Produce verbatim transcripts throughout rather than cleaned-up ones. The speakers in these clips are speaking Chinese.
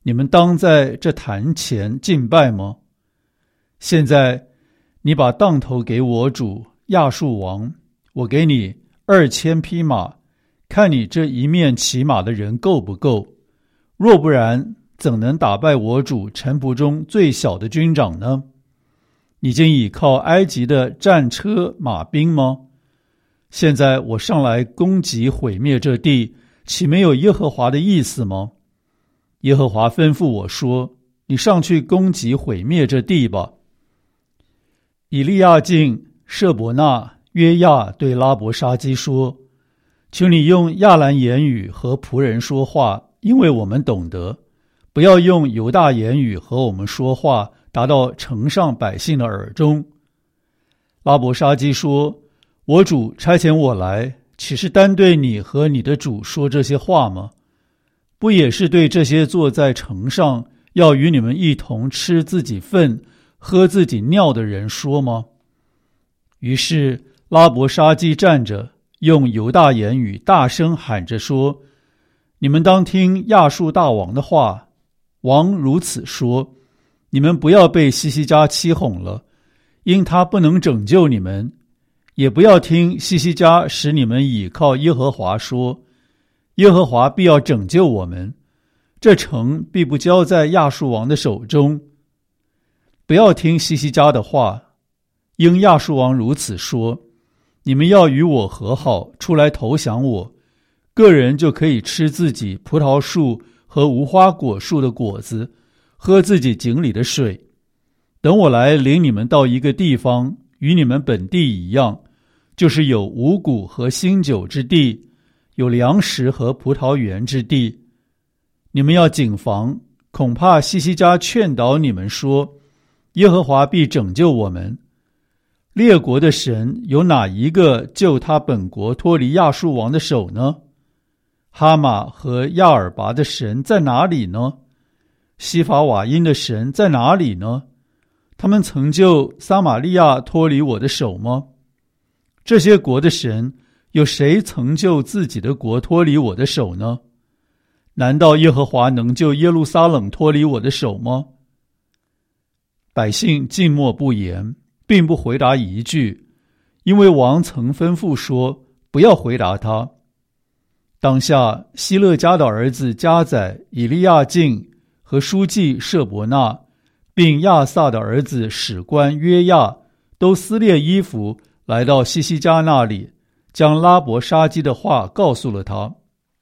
你们当在这坛前敬拜吗？现在你把当头给我主亚述王，我给你二千匹马，看你这一面骑马的人够不够？若不然，怎能打败我主臣仆中最小的军长呢？你竟倚靠埃及的战车马兵吗？现在我上来攻击毁灭这地，岂没有耶和华的意思吗？耶和华吩咐我说，你上去攻击毁灭这地吧。以利亚敬、舍伯那、约亚对拉伯沙基说，求你用亚兰言语和仆人说话，因为我们懂得，不要用犹大言语和我们说话，达到城上百姓的耳中。拉伯沙基说，我主差遣我来，岂是单对你和你的主说这些话吗？不也是对这些坐在城上要与你们一同吃自己粪喝自己尿的人说吗？于是拉伯沙基站着，用犹大言语大声喊着说，你们当听亚述大王的话。王如此说，你们不要被西西家欺哄了，因他不能拯救你们，也不要听西西家使你们倚靠耶和华说，耶和华必要拯救我们，这城必不交在亚述王的手中。不要听西西家的话，因亚述王如此说，你们要与我和好，出来投降我，个人就可以吃自己葡萄树和无花果树的果子，喝自己井里的水。等我来领你们到一个地方，与你们本地一样，就是有五谷和新酒之地，有粮食和葡萄园之地。你们要谨防，恐怕西西家劝导你们说，耶和华必拯救我们。列国的神有哪一个救他本国脱离亚述王的手呢？哈马和亚尔拔的神在哪里呢？西法瓦因的神在哪里呢？他们曾救撒玛利亚脱离我的手吗？这些国的神，有谁曾救自己的国脱离我的手呢？难道耶和华能救耶路撒冷脱离我的手吗？百姓静默不言，并不回答一句，因为王曾吩咐说，不要回答他。当下希勒家的儿子迦载、以利亚敬和书记舍伯那，并亚萨的儿子史官约亚，都撕裂衣服来到西西家那里，将拉伯沙基的话告诉了他。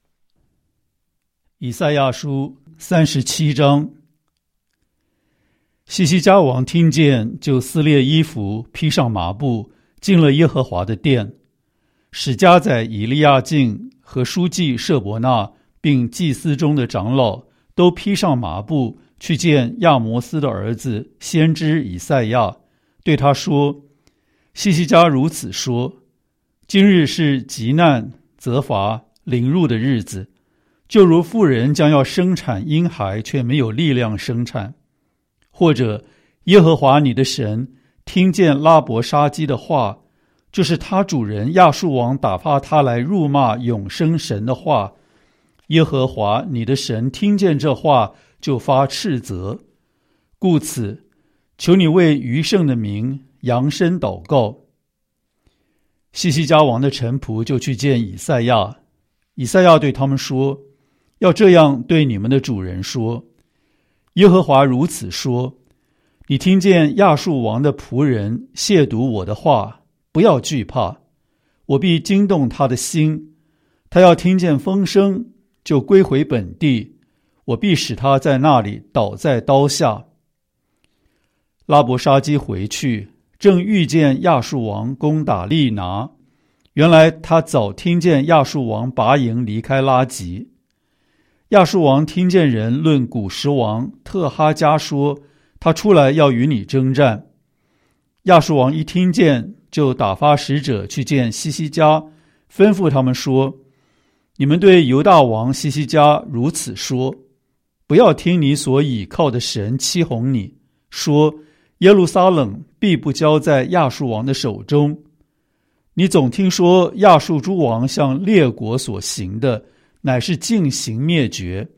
以赛亚书三十七章。西西家王听见，就撕裂衣服，披上麻布，进了耶和华的殿，使迦载、以利亚敬和书记舍伯那，并祭司中的长老，都披上麻布，去见亚摩斯的儿子先知以赛亚，对他说，西西家如此说，今日是急难、责罚、凌辱的日子，就如妇人将要生产婴孩，却没有力量生产。或者耶和华你的神听见拉伯沙基的话，就是他主人亚述王打发他来辱骂永生神的话，耶和华你的神听见这话，就发斥责。故此，求你为余剩的民扬声祷告。西西家王的臣仆就去见以赛亚，以赛亚对他们说，要这样对你们的主人说，耶和华如此说，你听见亚述王的仆人亵渎我的话，不要惧怕，我必惊动他的心，他要听见风声，就归回本地，我必使他在那里倒在刀下。拉伯沙基回去，正遇见亚述王攻打利拿，原来他早听见亚述王拔营离开拉吉。亚述王听见人论古时王特哈加说，他出来要与你征战。亚述王一听见，就打发使者去见西西家，吩咐他们说，你们对犹大王西西家如此说，不要听你所倚靠的神欺哄你，说耶路撒冷必不交在亚述王的手中。你总听说亚述诸王向列国所行的，乃是尽行灭绝，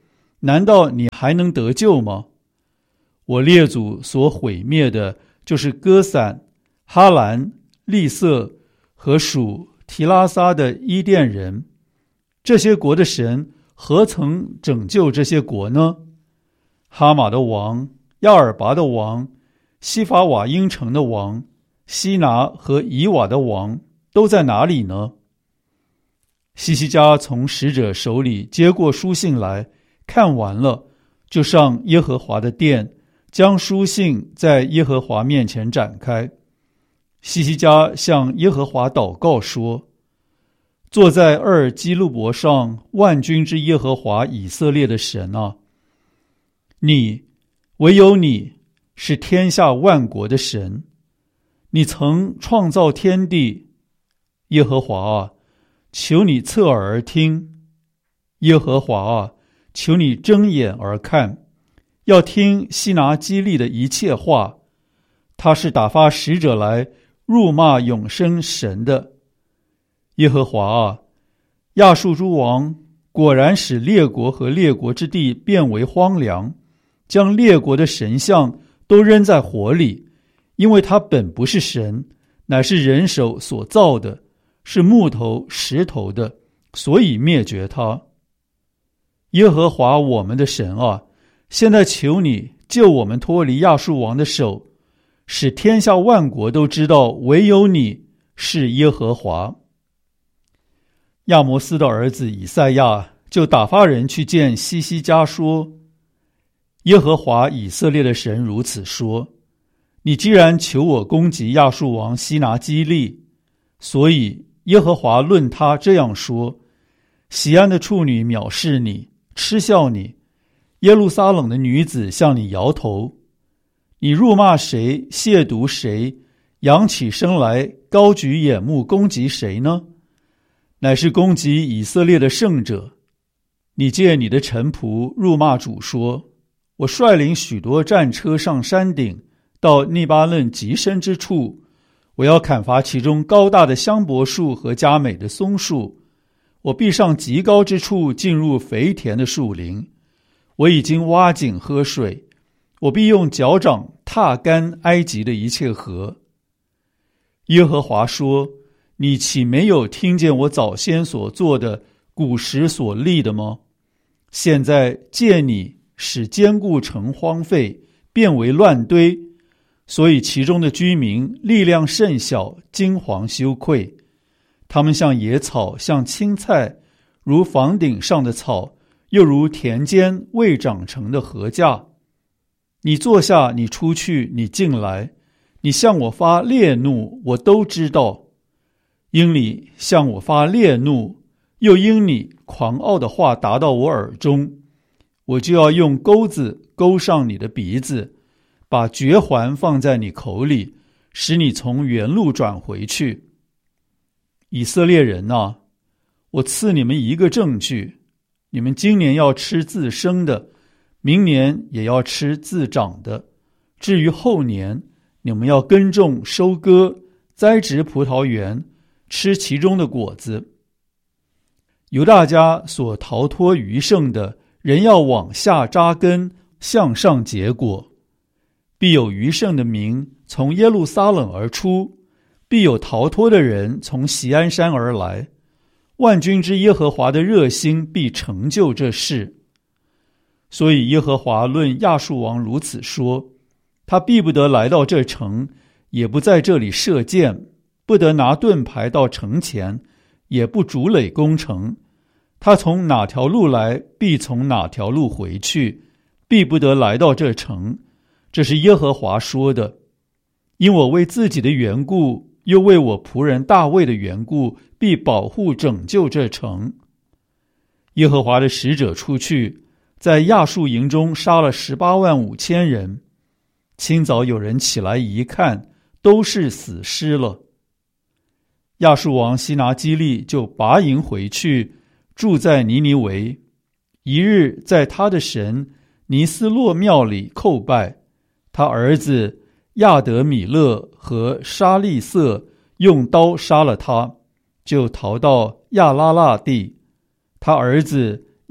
难道你还能得救吗？我列祖所毁灭的，就是歌散、哈兰、利色和属提拉撒的伊甸人。这些国的神何曾拯救这些国呢？哈马的王、亚尔拔的王、西法瓦因城的王、西拿和以瓦的王都在哪里呢？西西家从使者手里接过书信来，看完了，就上耶和华的殿，将书信在耶和华面前展开。西西家向耶和华祷告说：坐在厄尔基路伯上，万军之耶和华以色列的神啊，你，唯有你是天下万国的神，你曾创造天地。耶和华啊，求你侧耳而听，耶和华啊，求你睁眼而看，要听西拿基利的一切话。他是打发使者来辱骂永生神的。耶和华啊，亚述诸王果然使列国和列国之地变为荒凉，将列国的神像都扔在火里，因为他本不是神，乃是人手所造的，是木头石头的，所以灭绝他。耶和华我们的神啊，现在求你救我们脱离亚述王的手，使天下万国都知道唯有你是耶和华。亚摩斯的儿子以赛亚就打发人去见西西家说：耶和华以色列的神如此说，你既然求我攻击亚述王西拿基利，所以耶和华论他这样说：西安的处女藐视你，嗤笑你，耶路撒冷的女子向你摇头。你辱骂谁，亵渎谁，扬起身来，高举眼目攻击谁呢？乃是攻击以色列的圣者。你借你的臣仆辱骂主说：我率领许多战车上山顶，到利巴嫩极深之处，我要砍伐其中高大的香柏树和佳美的松树。我必上极高之处，进入肥田的树林。我已经挖井喝水，我必用脚掌踏干埃及的一切河。耶和华说：你岂没有听见我早先所做的，古时所立的吗？现在借你使坚固城荒废，变为乱堆，所以其中的居民力量甚小，惊惶羞愧。他们像野草，像青菜，如房顶上的草，又如田间未长成的禾稼。你坐下，你出去，你进来，你向我发烈怒，我都知道。因你向我发烈怒，又因你狂傲的话达到我耳中，我就要用钩子钩上你的鼻子，把绝环放在你口里，使你从原路转回去。以色列人啊，我赐你们一个证据，你们今年要吃自生的，明年也要吃自长的，至于后年，你们要耕种、收割、栽植葡萄园，吃其中的果子。犹大家所逃脱余剩的，人要往下扎根，向上结果。必有余剩的民从耶路撒冷而出，必有逃脱的人从锡安山而来。万军之耶和华的热心必成就这事。所以耶和华论亚述王如此说：他必不得来到这城，也不在这里射箭，不得拿盾牌到城前，也不筑垒攻城。他从哪条路来，必从哪条路回去，必不得来到这城。这是耶和华说的。因我为自己的缘故，又为我仆人大卫的缘故，必保护拯救这城。耶和华的使者出去，在亚述营中杀了十八万五千人。清早有人起来一看，都是死尸了。亚述王西拿基利就拔营回去，住在尼尼微。一日在他的神尼斯洛庙里叩拜，他儿子亚德米勒和沙利瑟用刀杀了他，就逃到亚拉腊地。他儿子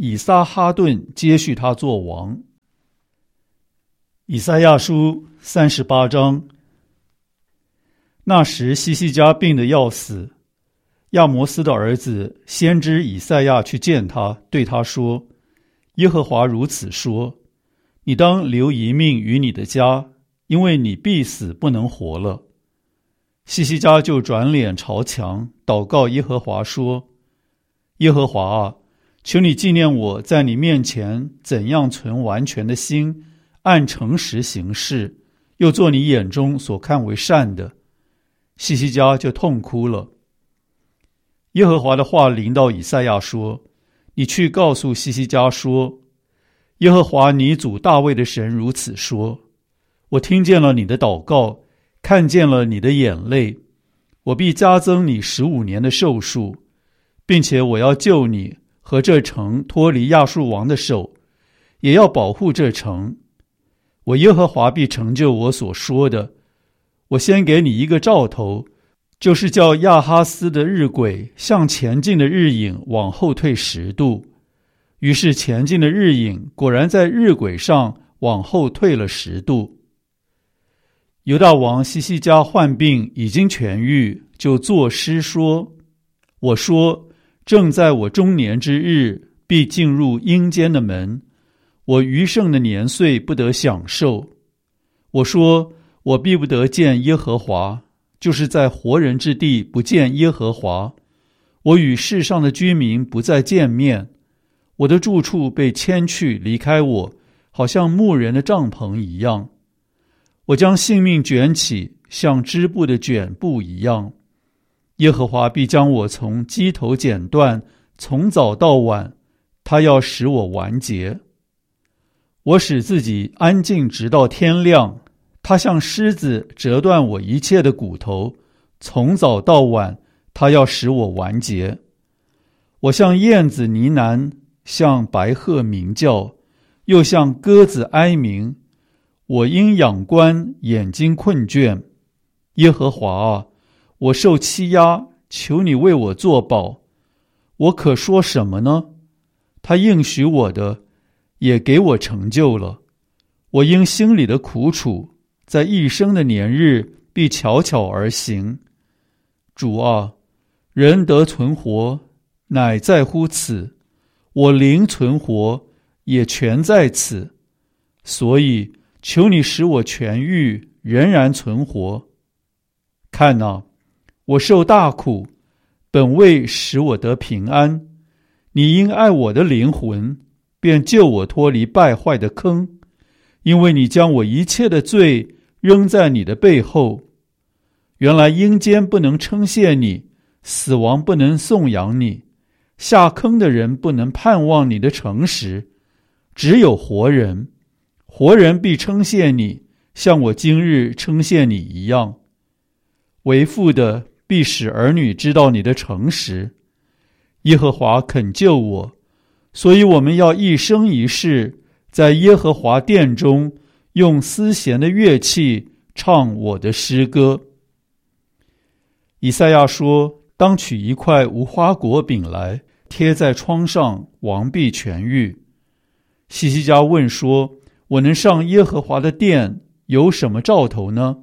以撒哈顿接续他做王。以赛亚书三十八章。那时西西家病得要死，亚摩斯的儿子先知以赛亚去见他，对他说：耶和华如此说，你当留一命于你的家，因为你必死不能活了。西西家就转脸朝墙，祷告耶和华说：耶和华啊，求你纪念我在你面前怎样存完全的心，按诚实行事，又做你眼中所看为善的。西西家就痛哭了。耶和华的话临到以赛亚说：你去告诉西西家说，耶和华你祖大卫的神如此说，我听见了你的祷告，看见了你的眼泪，我必加增你十五年的寿数，并且我要救你和这城脱离亚述王的手，也要保护这城。我耶和华必成就我所说的。我先给你一个兆头，就是叫亚哈斯的日晷向前进的日影往后退十度。于是前进的日影果然在日晷上往后退了十度。犹大王西西家患病已经痊愈，就作诗说：我说，正在我中年之日，必进入阴间的门，我余剩的年岁不得享受。我说，我必不得见耶和华，就是在活人之地不见耶和华。我与世上的居民不再见面，我的住处被迁去离开我，好像牧人的帐篷一样。我将性命卷起，像织布的卷布一样。耶和华必将我从机头剪断，从早到晚，他要使我完结。我使自己安静直到天亮，他像狮子折断我一切的骨头，从早到晚，他要使我完结。我像燕子呢喃，像白鹤鸣叫，又像鸽子哀鸣。我因仰观，眼睛困倦。耶和华啊，我受欺压，求你为我作保。我可说什么呢？他应许我的，也给我成就了。我因心里的苦楚，在一生的年日必悄悄而行。主啊，人得存活，乃在乎此；我灵存活，也全在此。所以求你使我痊愈，仍然存活。看哪，我受大苦，本为使我得平安。你因爱我的灵魂，便救我脱离败坏的坑，因为你将我一切的罪扔在你的背后。原来阴间不能称谢你，死亡不能颂扬你，下坑的人不能盼望你的诚实，只有活人。活人必称谢你，像我今日称谢你一样。为父的必使儿女知道你的诚实。耶和华肯救我，所以我们要一生一世在耶和华殿中用丝弦的乐器唱我的诗歌。以赛亚说，当取一块无花果饼来，贴在窗上，王必痊愈。西西家问说，我能上耶和华的殿，有什么兆头呢？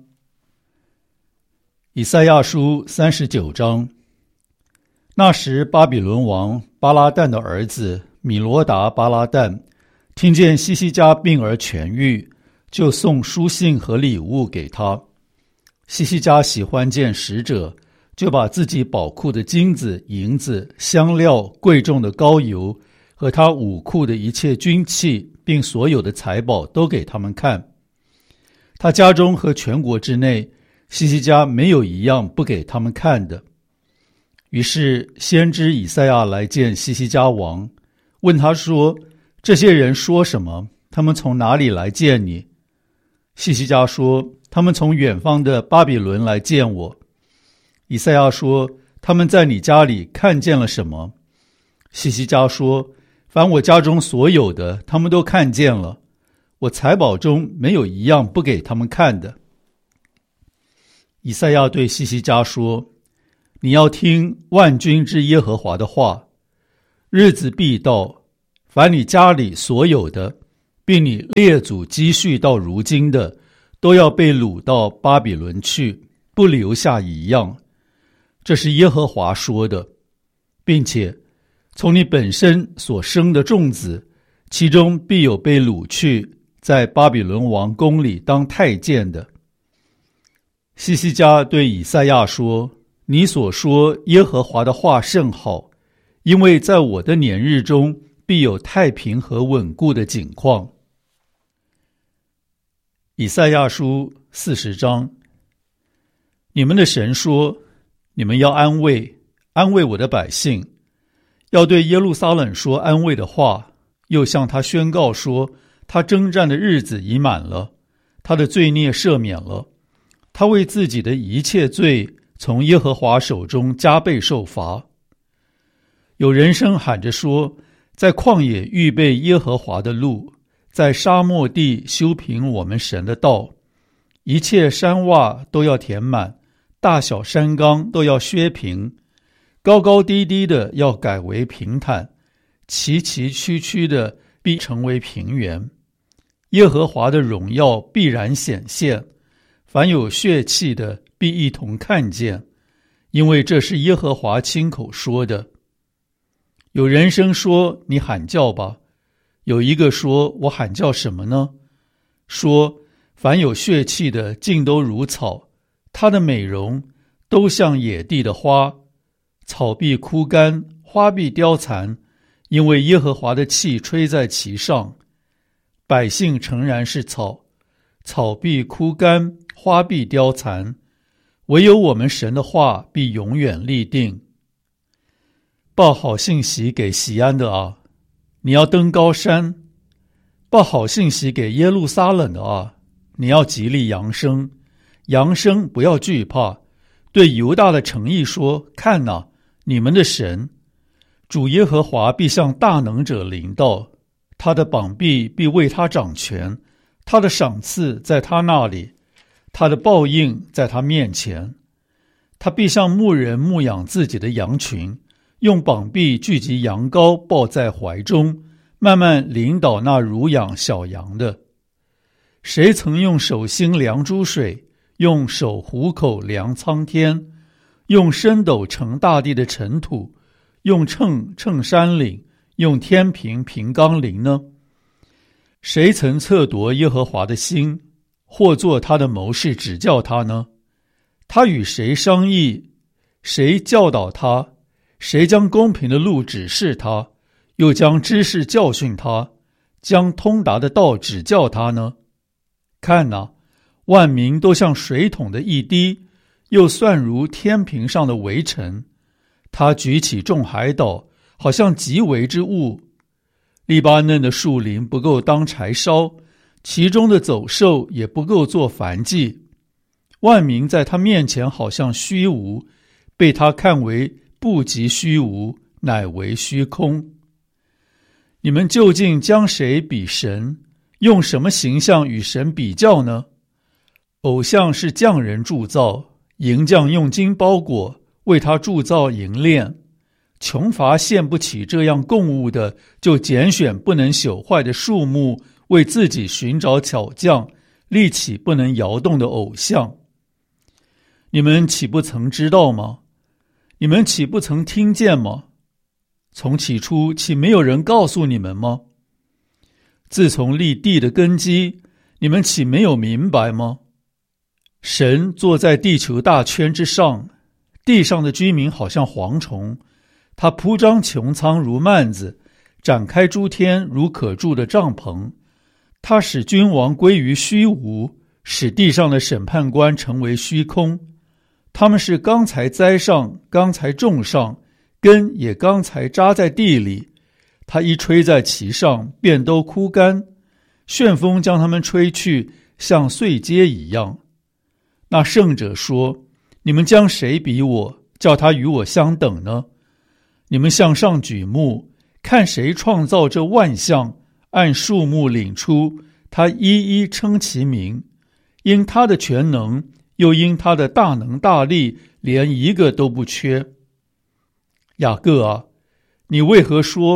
以赛亚书三十九章。那时巴比伦王巴拉旦的儿子米罗达巴拉旦听见西西家病而痊愈，就送书信和礼物给他。西西家喜欢见使者，就把自己宝库的金子、银子、香料、贵重的膏油和他武库的一切军器，并所有的财宝都给他们看。他家中和全国之内，西西家没有一样不给他们看的。于是先知以赛亚来见西西家王，问他说，这些人说什么？他们从哪里来见你？西西家说，他们从远方的巴比伦来见我。以赛亚说，他们在你家里看见了什么？西西家说，凡我家中所有的，他们都看见了，我财宝中没有一样不给他们看的。以赛亚对西西家说，你要听万军之耶和华的话，日子必到， 凡你家里所有的，并你列祖积蓄到如今的，都要被掳到巴比伦去，不留下一样。这是耶和华说的，并且从你本身所生的众子，其中必有被掳去，在巴比伦王宫里当太监的。希西家对以赛亚说：你所说耶和华的话甚好，因为在我的年日中必有太平和稳固的景况。以赛亚书四十章。你们的神说：你们要安慰安慰我的百姓，要对耶路撒冷说安慰的话，又向他宣告说，他征战的日子已满了，他的罪孽赦免了，他为自己的一切罪从耶和华手中加倍受罚。有人声喊着说，在旷野预备耶和华的路，在沙漠地修平我们神的道，一切山洼都要填满，大小山冈都要削平，高高低低的要改为平坦，崎崎岖岖的必成为平原。耶和华的荣耀必然显现，凡有血气的必一同看见，因为这是耶和华亲口说的。有人声说，你喊叫吧。有一个说，我喊叫什么呢？说，凡有血气的尽都如草，它的美容都像野地的花，草必枯干，花必凋残，因为耶和华的气吹在其上。百姓诚然是草，草必枯干，花必凋残，唯有我们神的话必永远立定。报好信息给锡安的啊，你要登高山；报好信息给耶路撒冷的啊，你要极力扬声。扬声，不要惧怕。对犹大的城邑说，看哪，你们的神主耶和华必向大能者临到，他的膀臂必为他掌权，他的赏赐在他那里，他的报应在他面前。他必像牧人牧养自己的羊群，用膀臂聚集羊羔，抱在怀中，慢慢领导那乳养小羊的。谁曾用手心量诸水，用手虎口量苍天，用升斗盛大地的尘土，用秤称山岭，用天平平冈陵呢？谁曾测夺耶和华的心，或做他的谋士指教他呢？他与谁商议，谁教导他？谁将公平的路指示他，又将知识教训他，将通达的道指教他呢？看哪，万民都像水桶的一滴，又算如天平上的微尘。他举起众海岛，好像极微之物。利巴嫩的树林不够当柴烧，其中的走兽也不够做燔祭。万民在他面前好像虚无，被他看为不及虚无，乃为虚空。你们究竟将谁比神？用什么形象与神比较呢？偶像是匠人铸造，银匠用金包裹，为他铸造银链。穷乏献不起这样供物的，就拣选不能朽坏的树木，为自己寻找巧匠，立起不能摇动的偶像。你们岂不曾知道吗？你们岂不曾听见吗？从起初岂没有人告诉你们吗？自从立地的根基，你们岂没有明白吗？神坐在地球大圈之上，地上的居民好像蝗虫，他铺张穹苍如幔子，展开诸天如可住的帐篷。他使君王归于虚无，使地上的审判官成为虚空。他们是刚才栽上，刚才种上，根也刚才扎在地里。他一吹在其上，便都枯干，旋风将他们吹去，像碎秸一样。那圣者说，你们将谁比我，叫他与我相等呢？你们向上举目，看谁创造这万象，按数目领出，他一一称其名。因他的全能，又因他的大能大力，连一个都不缺。雅各啊，你为何说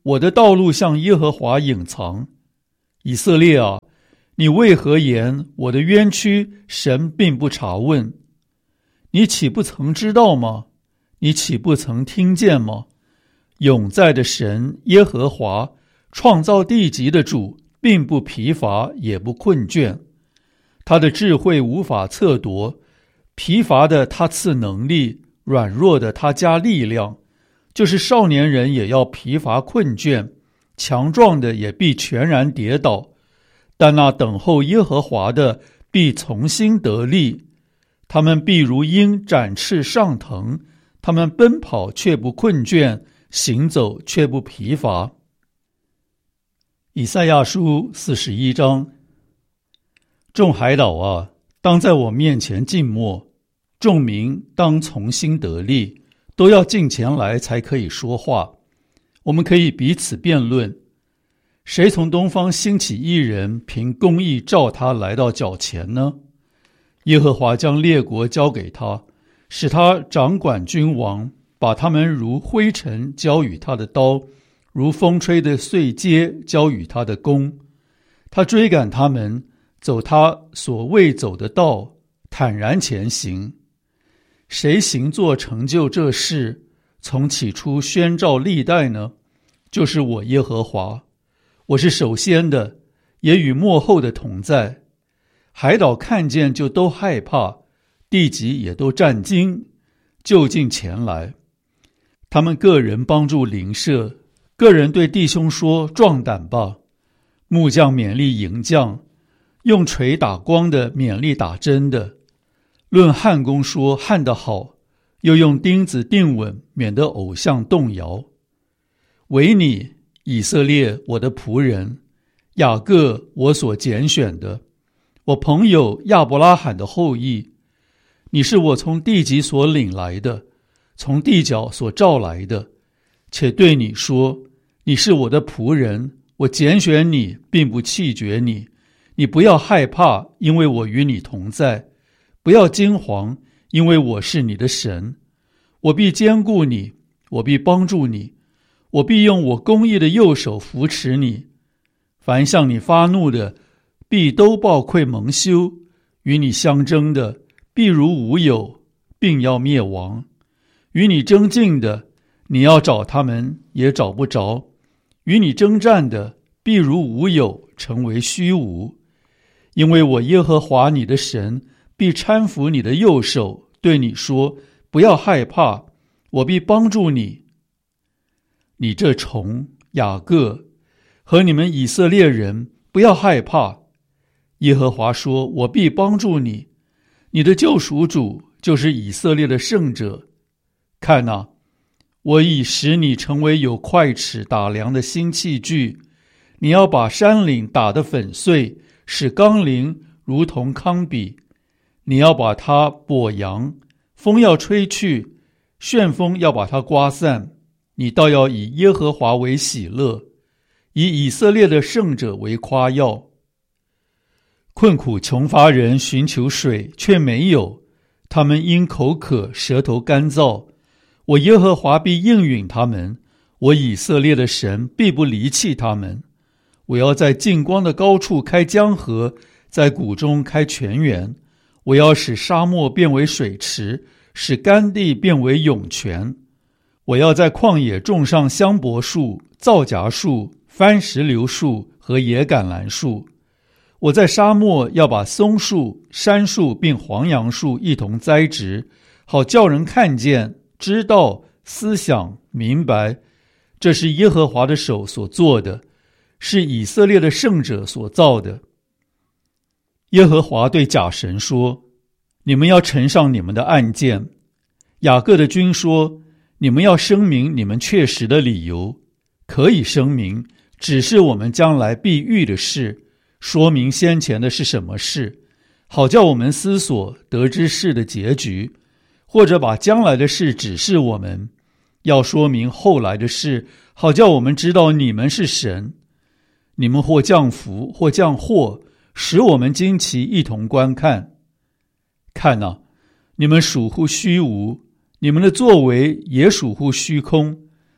我的道路向耶和华隐藏。以色列啊，你为何言我的冤屈神并不查问？你岂不曾知道吗？你岂不曾听见吗？永在的神耶和华，创造地极的主，并不疲乏也不困倦。他的智慧无法测度，疲乏的他赐能力，软弱的他加力量。就是少年人也要疲乏困倦，强壮的也必全然跌倒。但那等候耶和华的必从心得力，他们必如鹰展翅上腾，他们奔跑却不困倦，行走却不疲乏。以赛亚书四十一章。众海岛啊，当在我面前静默，众民当从心得力，都要近前来才可以说话。我们可以彼此辩论，谁从东方兴起一人，凭公义召他来到脚前呢？耶和华将列国交给他，使他掌管君王，把他们如灰尘交与他的刀，如风吹的碎秸交与他的弓。他追赶他们，走他所未走的道，坦然前行。谁行作成就这事，从起初宣召历代呢？就是我耶和华。我是首先的，也与末后的同在。海岛看见就都害怕，地极也都战惊，就近前来。他们个人帮助邻舍，个人对弟兄说：壮胆吧！木匠勉励银匠，用锤打光的勉励打针的。论焊工说：焊得好，又用钉子钉稳，免得偶像动摇。唯你以色列，我的仆人，雅各，我所拣选的，我朋友亚伯拉罕的后裔，你是我从地极所领来的，从地角所召来的，且对你说，你是我的仆人，我拣选你，并不弃绝你。你不要害怕，因为我与你同在；不要惊惶，因为我是你的神。我必坚固你，我必帮助你，我必用我公义的右手扶持你。凡向你发怒的，必都抱愧蒙羞；与你相争的，必如无有，并要灭亡。与你争竞的，你要找他们，也找不着；与你征战的，必如无有，成为虚无。因为我耶和华你的神必搀扶你的右手，对你说：不要害怕，我必帮助你。你这虫雅各和你们以色列人，不要害怕。耶和华说：我必帮助你，你的救赎主就是以色列的圣者。看哪，我已使你成为有快尺打量的新器具，你要把山岭打得粉碎，使冈陵如同糠秕。你要把它簸扬，风要吹去，旋风要把它刮散。你倒要以耶和华为喜乐，以以色列的圣者为夸耀。困苦穷乏人寻求水，却没有，他们因口渴，舌头干燥。我耶和华必应允他们，我以色列的神必不离弃他们。我要在近光的高处开江河，在谷中开泉源。我要使沙漠变为水池，使干地变为涌泉。我要在旷野种上香柏树、皂荚树、番石榴树和野橄榄树。我在沙漠要把松树、杉树并黄杨树一同栽植，好叫人看见、知道、思想、明白，这是耶和华的手所做的，是以色列的圣者所造的。耶和华对假神说：你们要呈上你们的案件。雅各的君说：你们要声明你们确实的理由。可以声明，只是我们将来必遇的事，说明先前的是什么事，好叫我们思索得知事的结局，或者把将来的事指示我们，要说明后来的事，好叫我们知道你们是神。你们或降福，或降祸，使我们惊奇，一同观看。看哪，你们属乎虚无，你们的作为也属乎虚空，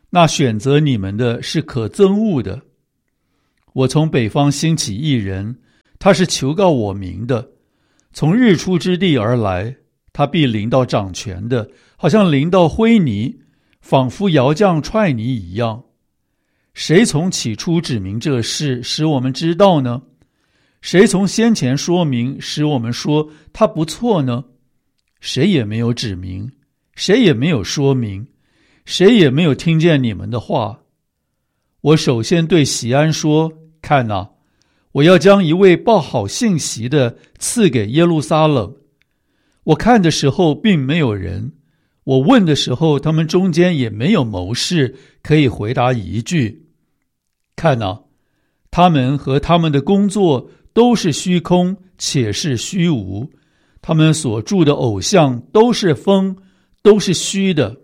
那选择你们的是可憎恶的。我从北方兴起一人，他是求告我名的，从日出之地而来，他必临到掌权的，好像临到灰泥，仿佛窑匠踹泥一样。谁从起初指明这事，使我们知道呢？谁从先前说明，使我们说他不错呢？谁也没有指明，谁也没有说明，谁也没有听见你们的话。我首先对西安说，看哪，我要将一位报好信息的赐给耶路撒冷。我看的时候并没有人，我问的时候他们中间也没有谋士可以回答一句。看哪，他们和他们的工作都是虚空，且是虚无，他们所铸的偶像都是风，都是虚的。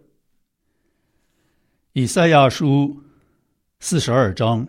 以赛亚书四十二章。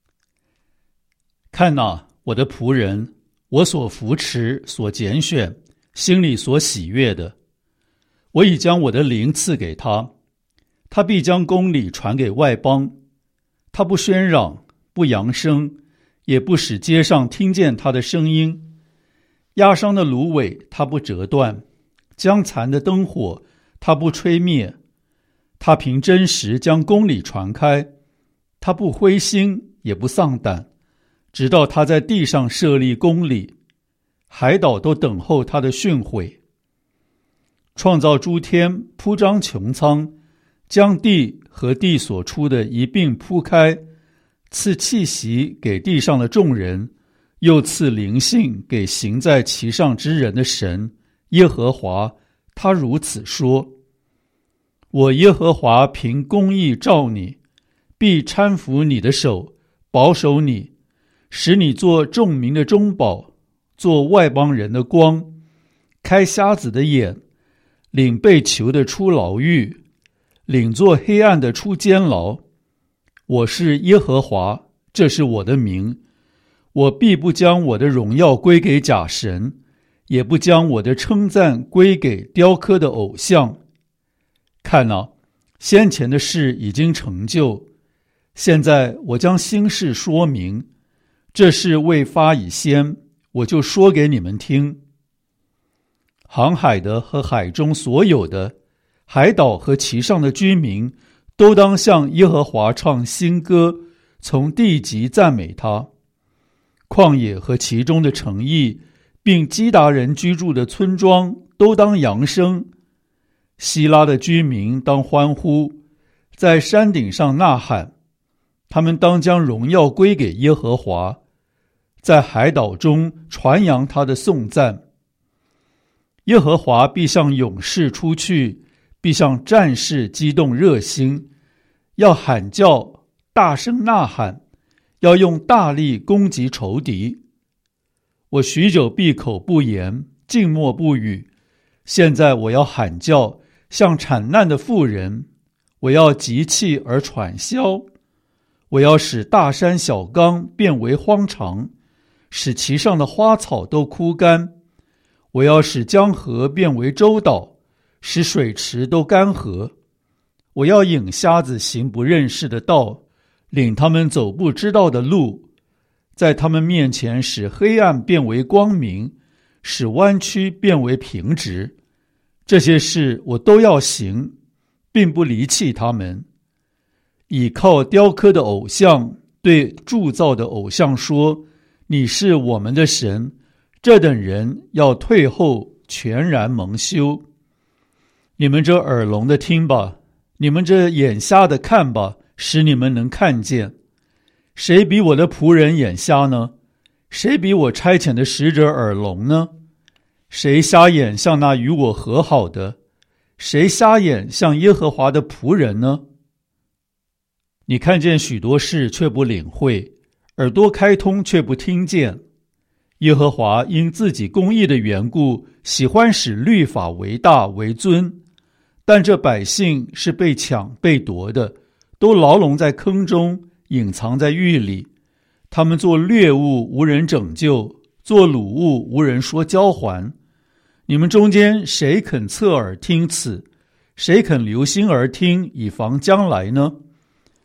看哪，我的仆人，我所扶持、所拣选，心里所喜悦的，我已将我的灵赐给他，他必将公理传给外邦。他不喧嚷，不扬声，也不使街上听见他的声音。压伤的芦苇他不折断，将残的灯火他不吹灭。他凭真实将公理传开，他不灰心也不丧胆，直到他在地上设立公理，海岛都等候他的训诲。创造诸天，铺张穹苍，将地和地所出的一并铺开，赐气息给地上的众人，又赐灵性给行在其上之人的神耶和华，他如此说：我耶和华凭公义召你，必搀扶你的手，保守你，使你做众民的中保，做外邦人的光，开瞎子的眼，领被囚的出牢狱，领做黑暗的出监牢。我是耶和华，这是我的名。我必不将我的荣耀归给假神，也不将我的称赞归给雕刻的偶像。看哪，先前的事已经成就，现在我将新事说明。这事未发以先，我就说给你们听。航海的和海中所有的，海岛和其上的居民，都当向耶和华唱新歌，从地极赞美他。旷野和其中的城邑，并基达人居住的村庄，都当扬声。希拉的居民当欢呼，在山顶上呐喊。他们当将荣耀归给耶和华，在海岛中传扬他的颂赞。耶和华必向勇士出去，必向战士激动热心，要喊叫，大声呐喊，要用大力攻击仇敌。我许久闭口不言，静默不语，现在我要喊叫，像产难的妇人，我要急气而喘息，我要使大山小冈变为荒场，使其上的花草都枯干。我要使江河变为洲岛，使水池都干涸。我要引瞎子行不认识的道，领他们走不知道的路，在他们面前使黑暗变为光明，使弯曲变为平直。这些事我都要行，并不离弃他们。倚靠雕刻的偶像，对铸造的偶像说：你是我们的神。这等人要退后，全然蒙羞。你们这耳聋的听吧，你们这眼瞎的看吧，使你们能看见。谁比我的仆人眼瞎呢？谁比我差遣的使者耳聋呢？谁瞎眼像那与我和好的？谁瞎眼像耶和华的仆人呢？你看见许多事却不领会，耳朵开通却不听见。耶和华因自己公义的缘故，喜欢使律法为大为尊，但这百姓是被抢被夺的，都牢笼在坑中，隐藏在狱里。他们做掠物，无人拯救；做掳物，无人说交还。你们中间谁肯侧耳听此？谁肯留心而听，以防将来呢？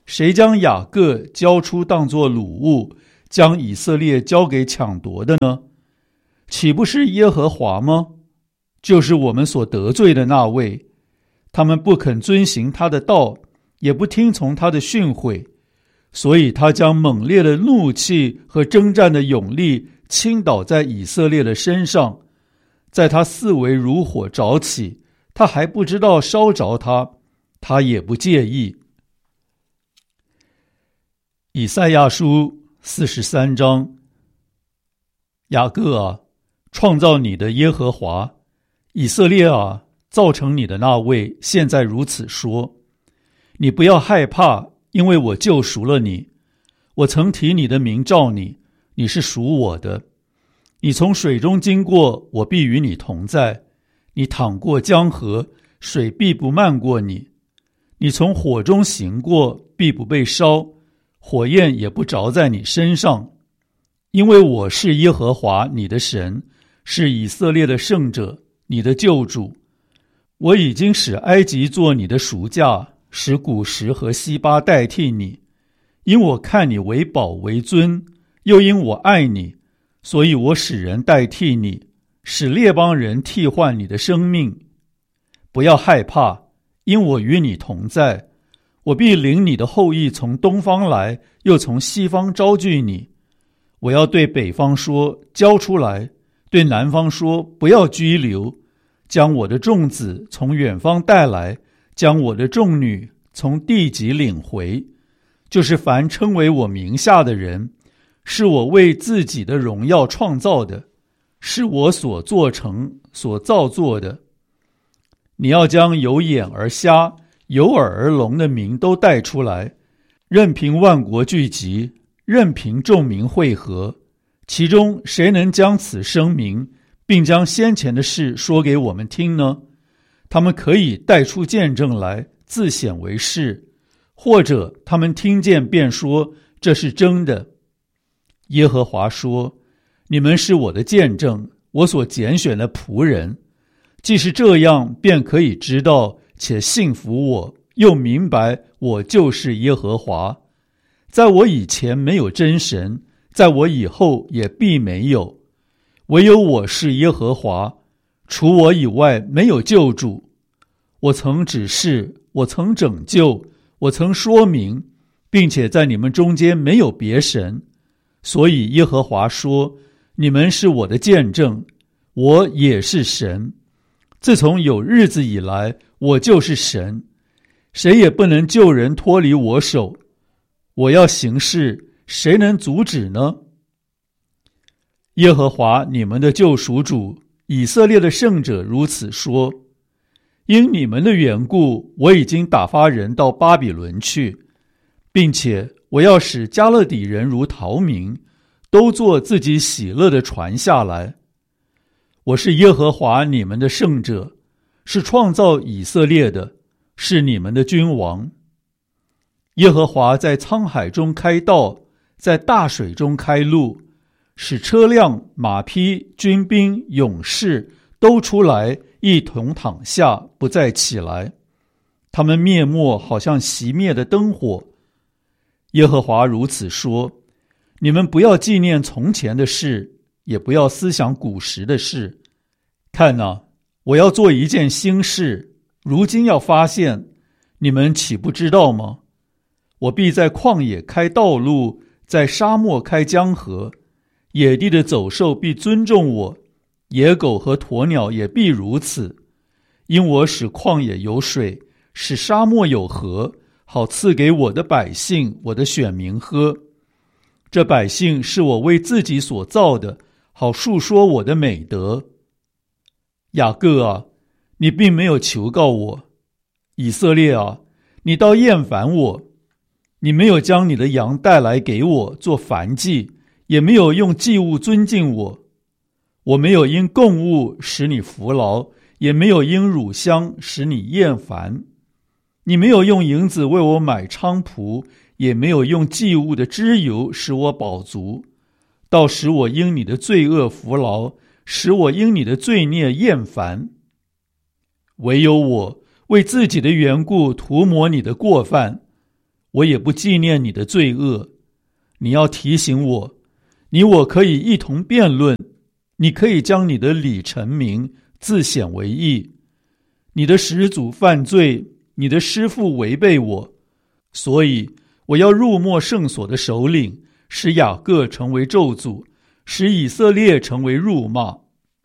谁将雅各交出当作掳物，将以色列交给抢夺的呢？岂不是耶和华吗？就是我们所得罪的那位。他们不肯遵行他的道，也不听从他的训诲，所以他将猛烈的怒气和征战的勇力倾倒在以色列的身上，在他四围如火着起，他还不知道烧着他，他也不介意。以赛亚书四十三章。雅各啊，创造你的耶和华，以色列啊，造成你的那位现在如此说：你不要害怕，因为我救赎了你。我曾提你的名召你，你是属我的。你从水中经过，我必与你同在。你淌过江河，水必不漫过你。你从火中行过，必不被烧，火焰也不着在你身上。因为我是耶和华你的神，是以色列的圣者，你的救主。我已经使埃及做你的赎价，使古时和西巴代替你。因我看你为宝为尊，又因我爱你，所以我使人代替你，使列邦人替换你的生命。不要害怕，因我与你同在。我必领你的后裔从东方来，又从西方招聚你。我要对北方说，交出来；对南方说，不要拘留。将我的众子从远方带来，将我的众女从地极领回。就是凡称为我名下的人，是我为自己的荣耀创造的，是我所做成、所造作的。你要将有眼而瞎、有耳而聋的民都带出来，任凭万国聚集，任凭众民会合。其中谁能将此声明，并将先前的事说给我们听呢？他们可以带出见证来，自显为是，或者他们听见便说这是真的。耶和华说：你们是我的见证，我所拣选的仆人。既是这样，便可以知道且信服我，又明白我就是耶和华。在我以前没有真神，在我以后也必没有。唯有我是耶和华，除我以外没有救主。我曾指示，我曾拯救，我曾说明，并且在你们中间没有别神。所以耶和华说：你们是我的见证，我也是神。自从有日子以来，我就是神，谁也不能救人脱离我手。我要行事，谁能阻止呢？耶和华你们的救赎主，以色列的圣者如此说：因你们的缘故，我已经打发人到巴比伦去，并且我要使加勒底人如逃民，都做自己喜乐的传下来。我是耶和华你们的圣者，是创造以色列的，是你们的君王。耶和华在沧海中开道，在大水中开路，使车辆、马匹、军兵、勇士都出来，一同躺下，不再起来。他们灭没，好像熄灭的灯火。耶和华如此说：你们不要纪念从前的事，也不要思想古时的事。看哪，我要做一件新事，如今要发现，你们岂不知道吗？我必在旷野开道路，在沙漠开江河。野地的走兽必尊重我，野狗和鸵鸟也必如此。因我使旷野有水，使沙漠有河，好赐给我的百姓，我的选民喝。这百姓是我为自己所造的，好述说我的美德。雅各啊，你并没有求告我；以色列啊，你倒厌烦我。你没有将你的羊带来给我做燔祭，也没有用祭物尊敬我。我没有因供物使你服劳，也没有因乳香使你厌烦。你没有用银子为我买菖蒲，也没有用祭物的脂油使我饱足，倒使我因你的罪恶服劳，使我因你的罪孽厌烦。唯有我为自己的缘故涂抹你的过犯， 我也不纪念你的罪恶。你要提醒我，你我可以一同辩论，你可以将你的理陈明，自显为义。你的始祖犯罪，你的师父违背我，所以我要入没圣所的首领，使雅各成为咒诅，使以色列成为辱骂。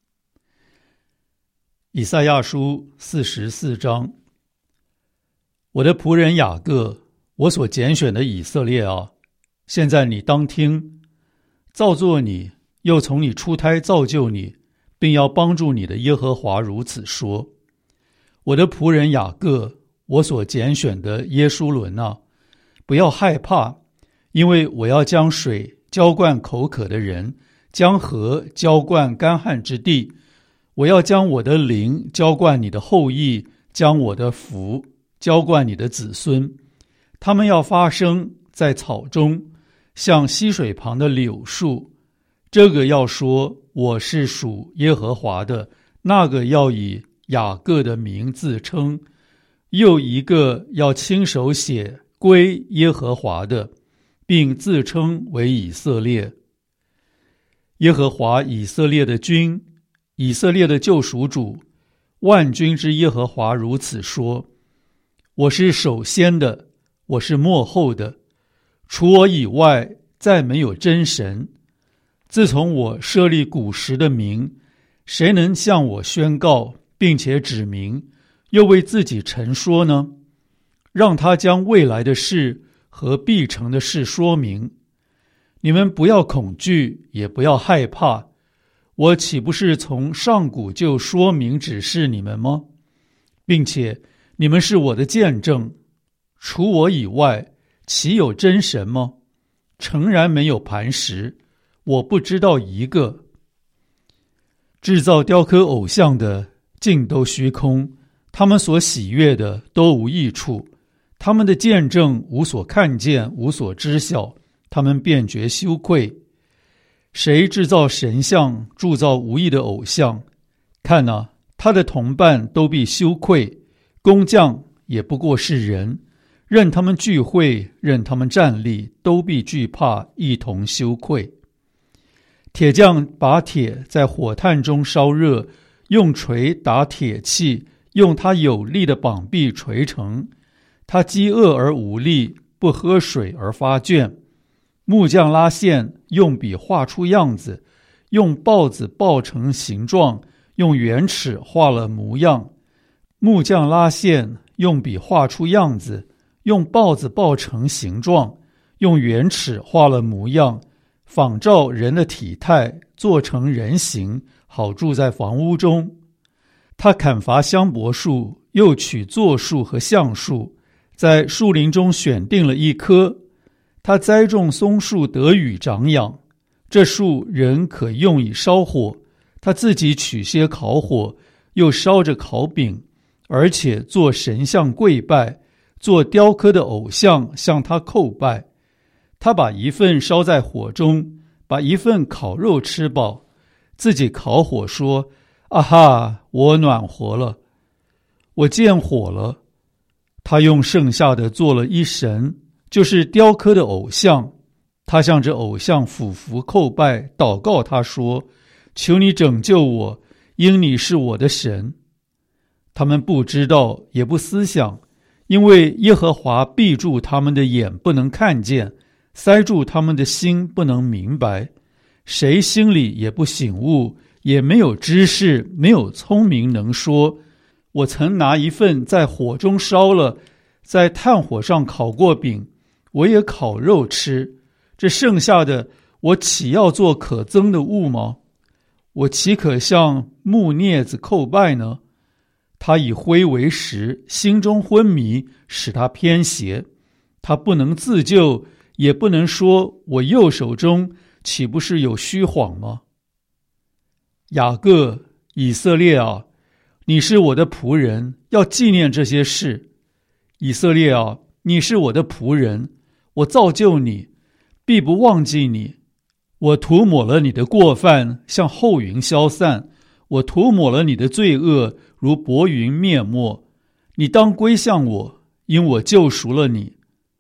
以赛亚书四十四章。我的仆人雅各，我所拣选的以色列啊，现在你当听，造作你，又从你出胎造就你，并要帮助你的耶和华如此说：我的仆人雅各，我所拣选的耶书伦啊，不要害怕，因为我要将水浇灌口渴的人，将河浇灌干旱之地。我要将我的灵浇灌你的后裔，将我的福浇灌你的子孙。他们要发生在草中，像溪水旁的柳树。这个要说我是属耶和华的，那个要以雅各的名自称，又一个要亲手写归耶和华的，并自称为以色列。耶和华以色列的君，以色列的救赎主，万军之耶和华如此说：我是首先的，我是末后的，除我以外再没有真神。自从我设立古时的名，谁能向我宣告并且指明，又为自己陈说呢？让他将未来的事和必成的事说明。你们不要恐惧，也不要害怕，我岂不是从上古就说明指示你们吗？并且你们是我的见证，除我以外，岂有真神吗？诚然没有磐石，我不知道一个。制造雕刻偶像的尽都虚空，他们所喜悦的都无益处，他们的见证无所看见，无所知晓，他们便觉羞愧。谁制造神像，铸造无益的偶像，看啊，他的同伴都必羞愧，工匠也不过是人，任他们聚会，任他们站立，都必惧怕，一同羞愧。铁匠把铁在火炭中烧热，用锤打铁器，用他有力的膀臂锤成。他饥饿而无力，不喝水而发倦。木匠拉线，用笔画出样子，用刨子刨成形状，用圆尺画了模样。木匠拉线，用笔画出样子，用刨子刨成形状，用圆尺画了模样，仿照人的体态，做成人形，好住在房屋中。他砍伐香柏树，又取柞树和橡树，在树林中选定了一棵。他栽种松树，得雨长养，这树人可用以烧火。他自己取些烤火，又烧着烤饼，而且做神像跪拜，做雕刻的偶像向他叩拜。他把一份烧在火中，把一份烤肉吃饱，自己烤火说：啊哈，我暖和了，我见火了。他用剩下的做了一神，就是雕刻的偶像。他向着偶像俯伏叩拜，祷告他说：求你拯救我，因你是我的神。他们不知道，也不思想，因为耶和华闭住他们的眼，不能看见，塞住他们的心，不能明白。谁心里也不醒悟，也没有知识，没有聪明能说：我曾拿一份在火中烧了，在炭火上烤过饼，我也烤肉吃，这剩下的我岂要做可憎的物吗？我岂可向木镊子叩拜呢？他以灰为食，心中昏迷，使他偏斜。他不能自救，也不能说：我右手中岂不是有虚谎吗？雅各，以色列啊，你是我的仆人，要纪念这些事。以色列啊，你是我的仆人，我造就你，必不忘记你。我涂抹了你的过犯，像后云消散；我涂抹了你的罪恶，如薄云灭没。你当归向我，因我救赎了你。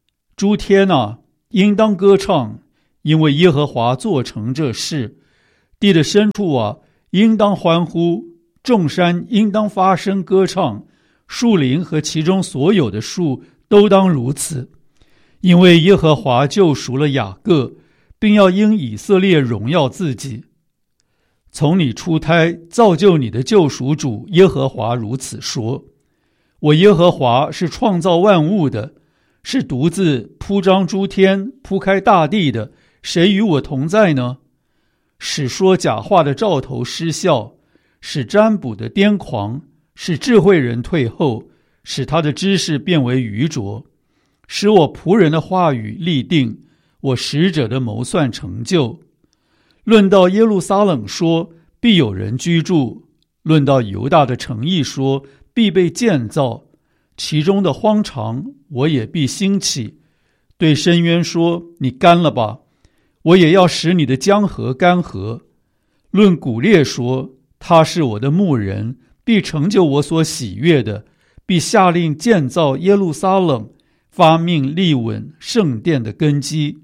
诸天啊，应当歌唱，因为耶和华做成这事。地的深处啊，应当欢呼，众山应当发声歌唱，树林和其中所有的树都当如此。因为耶和华救赎了雅各，并要因以色列荣耀自己。从你出胎造就你的救赎主耶和华如此说：我耶和华是创造万物的，是独自铺张诸天、铺开大地的，谁与我同在呢？使说假话的兆头失效，使占卜的癫狂，使智慧人退后，使他的知识变为愚拙，使我仆人的话语立定，我使者的谋算成就。论到耶路撒冷说，必有人居住；论到犹大的城邑说，必被建造。其中的荒场，我也必兴起。对深渊说，你干了吧，我也要使你的江河干涸。论古列说，他是我的牧人，必成就我所喜悦的，必下令建造耶路撒冷，发命立稳圣殿的根基。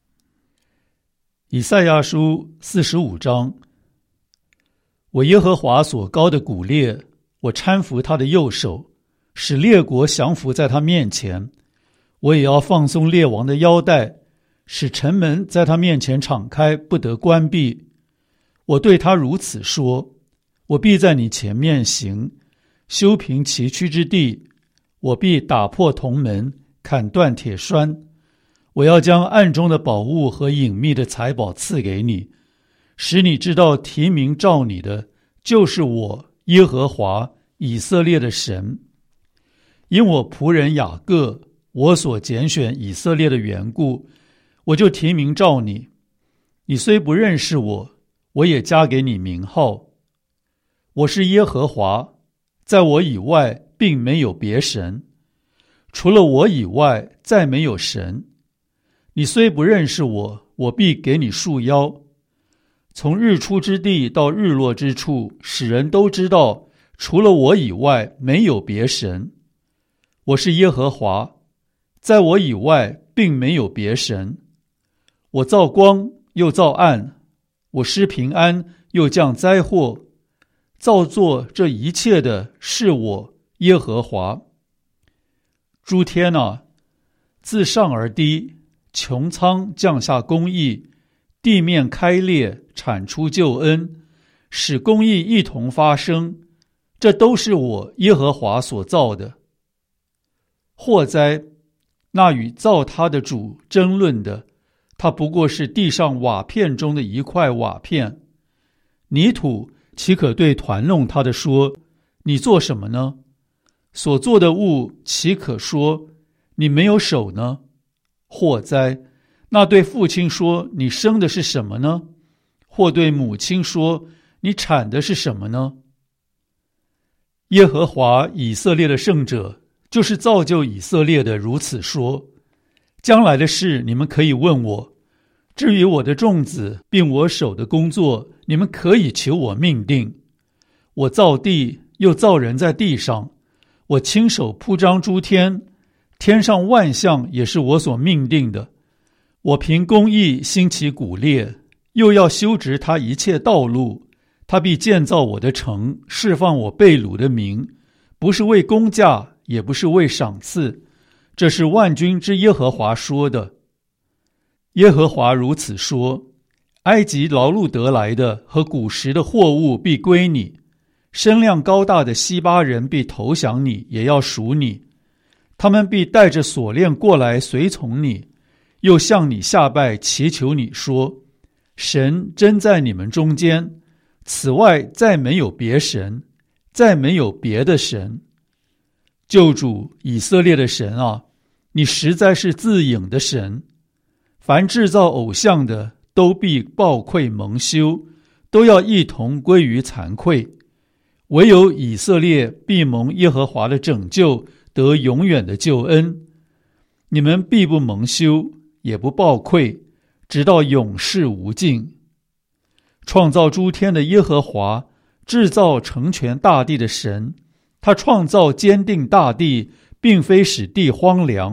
以赛亚书四十五章。我耶和华所膏的古列，我搀扶他的右手，使列国降服在他面前。我也要放松列王的腰带，使城门在他面前敞开，不得关闭。我对他如此说：我必在你前面行，修平崎岖之地。我必打破铜门，砍断铁栓。我要将暗中的宝物和隐秘的财宝赐给你，使你知道提名召你的就是我耶和华以色列的神。因我仆人雅各，我所拣选以色列的缘故，我就提名召你。你虽不认识我，我也加给你名号。我是耶和华，在我以外并没有别神，除了我以外再没有神。你虽不认识我，我必给你束腰。从日出之地到日落之处，使人都知道，除了我以外没有别神。我是耶和华，在我以外并没有别神。我造光又造暗，我施平安又降灾祸。造作这一切的是我耶和华。诸天啊，自上而低，穹苍降下公义，地面开裂，产出救恩，使公义一同发生。这都是我耶和华所造的。祸哉，那与造他的主争论的，他不过是地上瓦片中的一块瓦片。泥土岂可对团弄他的说，你做什么呢？所做的物岂可说，你没有手呢？祸哉，那对父亲说，你生的是什么呢？或对母亲说，你产的是什么呢？耶和华以色列的圣者，就是造就以色列的，如此说：将来的事你们可以问我，至于我的众子并我手的工作，你们可以求我命定。我造地，又造人在地上，我亲手铺张诸天，天上万象也是我所命定的。我凭公义兴起古列，又要修直他一切道路。他必建造我的城，释放我被掳的民，不是为公价，也不是为赏赐，这是万军之耶和华说的。耶和华如此说：埃及劳碌得来的和古时的货物必归你，身量高大的西巴人必投降你，也要赎你。他们必带着锁链过来随从你，又向你下拜，祈求你说：神真在你们中间，此外再没有别神，再没有别的神。救主以色列的神啊，你实在是自隐的神。凡制造偶像的都必暴愧蒙羞，都要一同归于惭愧。唯有以色列必蒙耶和华的拯救，得永远的救恩。你们必不蒙羞，也不暴愧，直到永世无尽。创造诸天的耶和华，制造成全大地的神，他创造坚定大地，并非使地荒凉，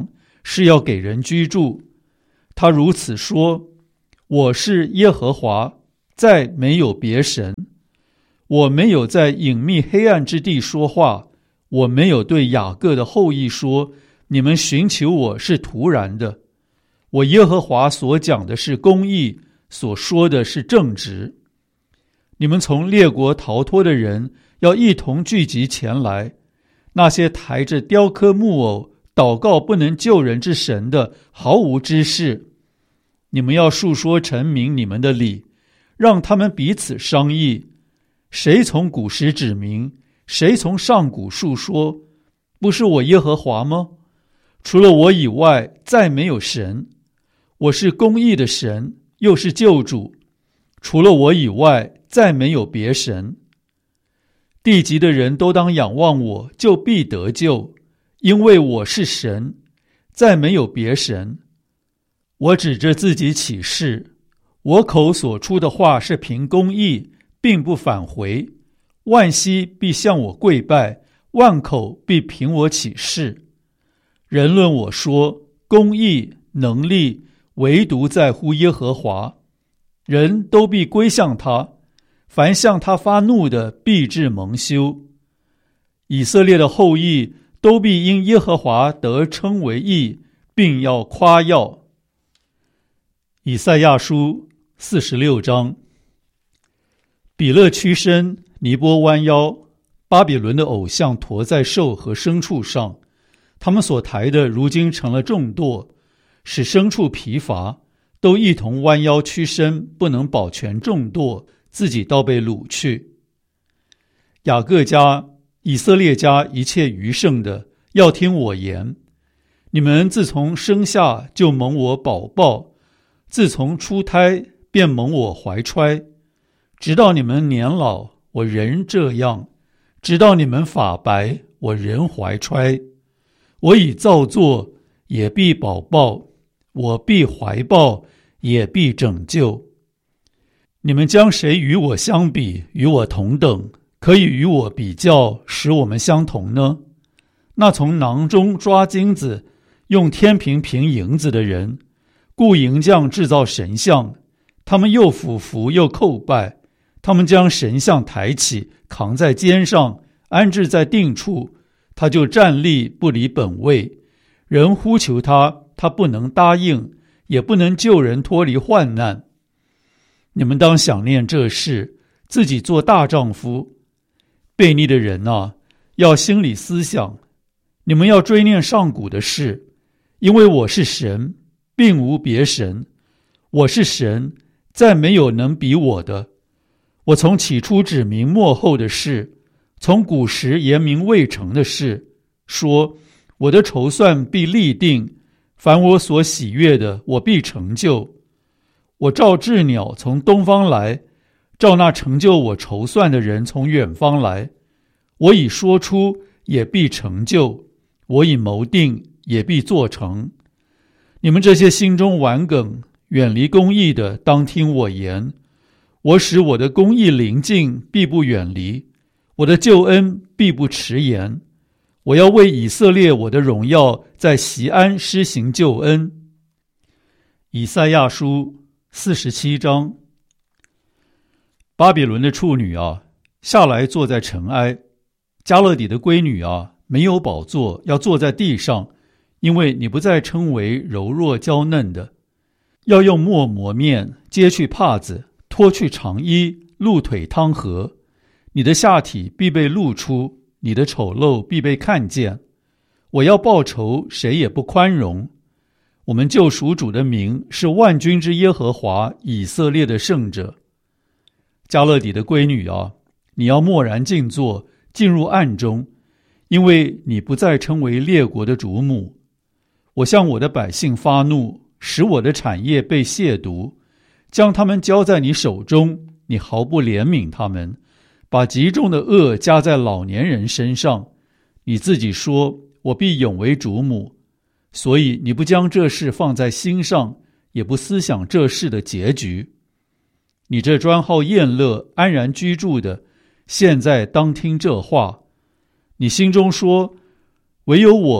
是要给人居住。他如此说：我是耶和华，再没有别神。我没有在隐秘黑暗之地说话，我没有对雅各的后裔说，你们寻求我是徒然的。我耶和华所讲的是公义，所说的是正直。你们从列国逃脱的人要一同聚集前来，那些抬着雕刻木偶祷告不能救人之神的毫无知识。你们要述说陈明你们的理，让他们彼此商议。谁从古时指明，谁从上古述说？不是我耶和华吗？除了我以外，再没有神。我是公义的神，又是救主。除了我以外，再没有别神。地极的人都当仰望我，就必得救，因为我是神，再没有别神。我指着自己起誓，我口所出的话是凭公义，并不返回。万膝必向我跪拜，万口必凭我起誓。人论我说，公义能力唯独在乎耶和华，人都必归向他，凡向他发怒的必致蒙羞。以色列的后裔都必因耶和华得称为义，并要夸耀。以赛亚书四十六章。比勒屈身，尼波弯腰，巴比伦的偶像驮在兽和牲畜上，他们所抬的如今成了重垛，使牲畜疲乏，都一同弯腰屈身，不能保全重垛，自己倒被掳去。雅各家、以色列家一切余剩的，要听我言。你们自从生下就蒙我保抱，自从出胎便蒙我怀揣，直到你们年老，我仍这样；直到你们发白，我仍怀揣。我已造作，也必保抱；我必怀抱，也必拯救。你们将谁与我相比，与我同等，可以与我比较，使我们相同呢？那从囊中抓金子，用天平平银子的人，雇银匠制造神像，他们又俯伏又叩拜，他们将神像抬起，扛在肩上，安置在定处，他就站立不离本位。人呼求他，他不能答应，也不能救人脱离患难。你们当想念这事，自己做大丈夫。悖逆的人啊，要心里思想，你们要追念上古的事，因为我是神，并无别神。我是神，再没有能比我的。我从起初指明末后的事，从古时言明未成的事，说我的筹算必立定，凡我所喜悦的，我必成就。我召鸷鸟从东方来，召那成就我筹算的人从远方来。我已说出，也必成就；我已谋定，也必做成。你们这些心中顽梗、远离公义的，当听我言。我使我的公义临近，必不远离；我的救恩必不迟延。我要为以色列我的荣耀，在锡安施行救恩。以赛亚书四十七章。巴比伦的处女啊，下来坐在尘埃；迦勒底的闺女啊，没有宝座，要坐在地上，因为你不再称为柔弱娇嫩的。要用墨磨面，揭去帕子，脱去长衣，露腿汤和。你的下体必被露出，你的丑陋必被看见。我要报仇，谁也不宽容。我们救赎主的名是万军之耶和华，以色列的圣者。迦勒底的闺女啊，你要默然静坐，进入暗中，因为你不再称为列国的主母。我向我的百姓发怒，使我的产业被亵渎，将他们交在你手中，你毫不怜悯他们，把极重的恶加在老年人身上。你自己说，我必永为主母，所以你不将这事放在心上，也不思想这事的结局。你这专好宴乐、安然居住的，现在当听这话。你心中说，唯有我，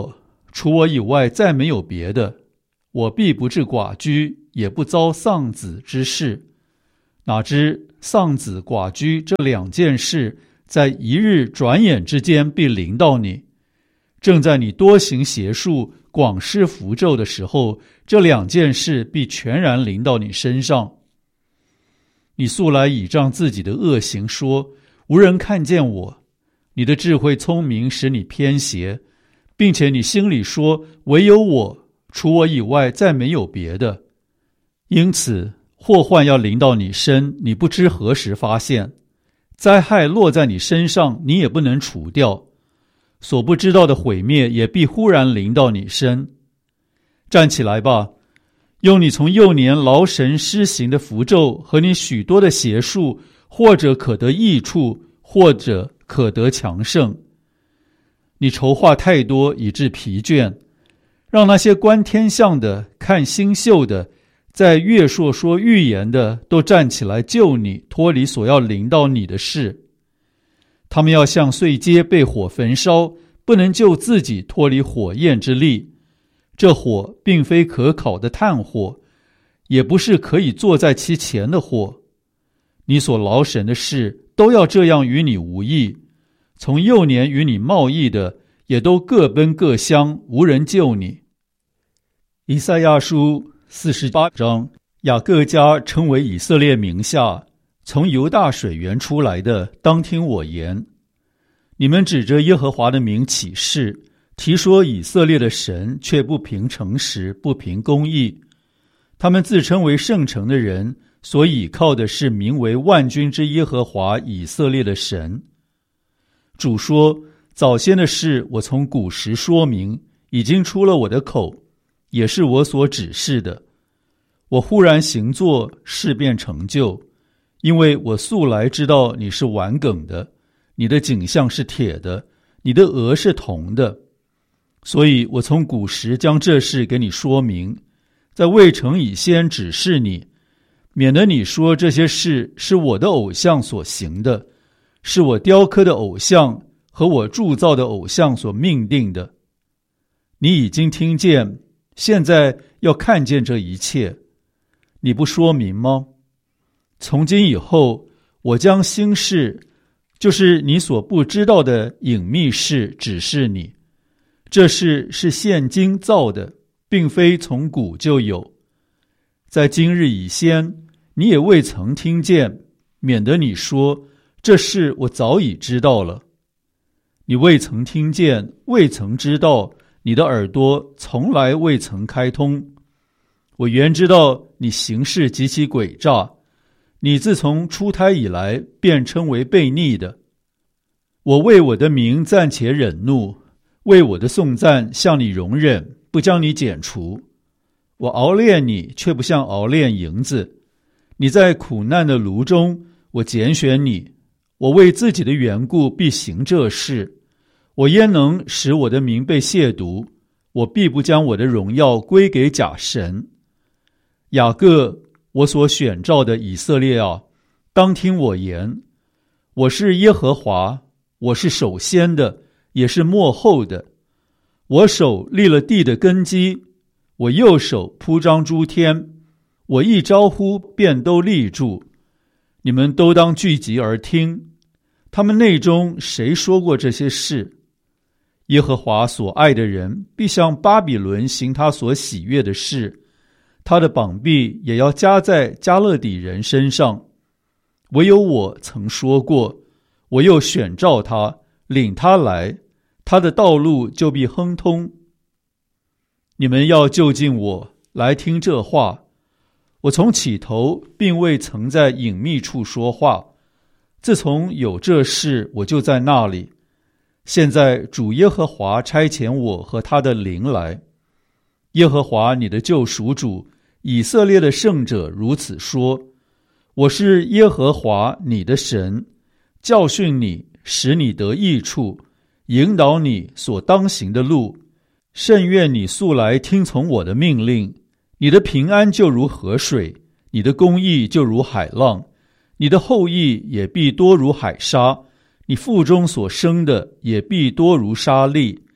除我以外再没有别的。我必不至寡居，也不遭丧子之事。哪知丧子寡居这两件事，在一日转眼之间必临到你。正在你多行邪术、广施符咒的时候，这两件事必全然临到你身上。你素来倚仗自己的恶行说，无人看见我。你的智慧聪明使你偏邪，并且你心里说，唯有我，除我以外再没有别的。因此祸患要临到你身，你不知何时发现；灾害落在你身上，你也不能除掉。所不知道的毁灭也必忽然临到你身。站起来吧，用你从幼年劳神施行的符咒和你许多的邪术，或者可得益处，或者可得强盛。你筹划太多以致疲倦，让那些观天象的、看星宿的、在月朔说预言的都站起来救你，脱离所要临到你的事。他们要像碎秸被火焚烧，不能救自己脱离火焰之力。这火并非可烤的炭火，也不是可以坐在其前的火。你所劳神的事都要这样与你无益，从幼年与你贸易的也都各奔各乡，无人救你。以赛亚书四十八章，雅各家称为以色列名下，从犹大水源出来的，当听我言。你们指着耶和华的名起誓，提说以色列的神，却不凭诚实，不凭公义。他们自称为圣城的人，所倚靠的是名为万军之耶和华以色列的神。主说，早先的事我从古时说明，已经出了我的口，也是我所指示的。我忽然行作，事便成就，因为我素来知道你是顽梗的，你的颈项是铁的，你的额是铜的。所以我从古时将这事给你说明，在未成以先指示你，免得你说这些事是我的偶像所行的，是我雕刻的偶像和我铸造的偶像所命定的。你已经听见，现在要看见这一切，你不说明吗？从今以后，我将新事，就是你所不知道的隐秘事指示你。这事是现今造的，并非从古就有。在今日以先，你也未曾听见，免得你说，这事我早已知道了。你未曾听见，未曾知道，你的耳朵从来未曾开通。我原知道你行事极其诡诈，你自从出胎以来，便称为悖逆的。我为我的名暂且忍怒，为我的颂赞向你容忍，不将你剪除。我熬炼你，却不像熬炼银子。你在苦难的炉中，我拣选你。我为自己的缘故必行这事。我焉能使我的名被亵渎？我必不将我的荣耀归给假神。雅各，我所选召的以色列啊，当听我言。我是耶和华，我是首先的，也是末后的。我手立了地的根基，我右手铺张诸天。我一招呼，便都立住。你们都当聚集而听。他们内中谁说过这些事？耶和华所爱的人必向巴比伦行他所喜悦的事，他的膀臂也要加在加勒底人身上。唯有我曾说过，我又选召他，领他来，他的道路就必亨通。你们要就近我，来听这话。我从起头并未曾在隐秘处说话，自从有这事，我就在那里。现在主耶和华差遣我和他的灵来。耶和华你的救赎主，以色列的圣者如此说：我是耶和华你的神，教训你，使你得益处，引导你所当行的路。甚愿你素来听从我的命令。你的平安就如河水，你的公义就如海浪，你的后裔也必多如海沙，你腹中所生的也必多如沙粒。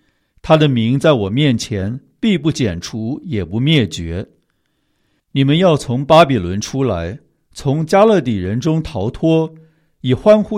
他的名在我面前必不剪除，也不灭绝。你们要从巴比伦出来，从迦勒底人中逃脱，以欢呼